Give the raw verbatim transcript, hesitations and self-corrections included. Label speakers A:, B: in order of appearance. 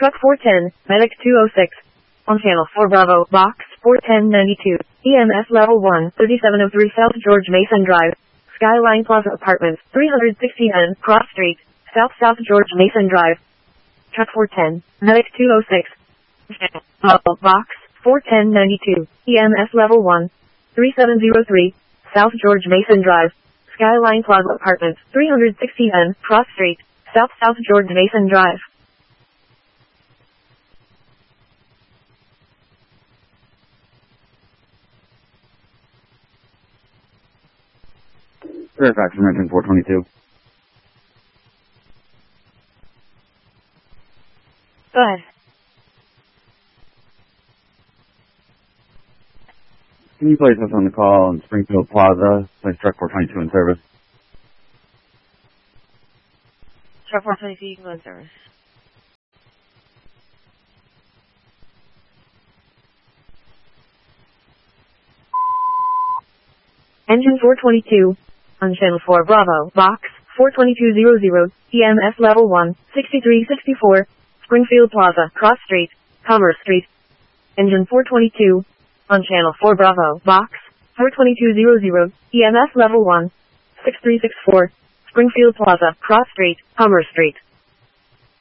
A: Truck four ten, Medic two oh six. On Channel four Bravo, Box four ten ninety-two. E M S Level one, thirty-seven oh three South George Mason Drive. Skyline Plaza Apartments, three sixty N Cross Street, South South George Mason Drive. Truck four ten, Medic two oh six. Channel Box four ten ninety-two. E M S Level one, thirty-seven oh three South George Mason Drive. Skyline Plaza Apartments, three sixty N Cross Street, South South George Mason Drive.
B: Fairfax from four twenty-two.
A: Go ahead.
B: Can you place us on the call in Springfield Plaza? Place truck four twenty-two in service.
A: Truck four twenty-two, you can go in service. Engine four twenty-two. On Channel four Bravo, Box four twenty-two hundred. E M S Level one, sixty-three sixty-four. Springfield Plaza, Cross Street, Commerce Street. Engine four twenty-two. On Channel four Bravo, Box four twenty-two hundred. E M S Level one, sixty-three sixty-four. Springfield Plaza, Cross Street, Commerce Street.